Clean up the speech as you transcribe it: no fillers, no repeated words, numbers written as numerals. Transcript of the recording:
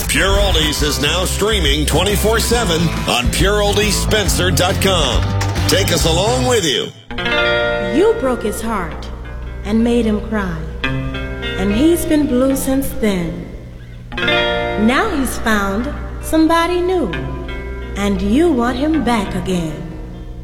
Pure Oldies is now streaming 24/7 on PureOldiesSpencer.com. Take us along with you. You broke his heart and made him cry, and he's been blue since then. Now he's found somebody new, and you want him back again.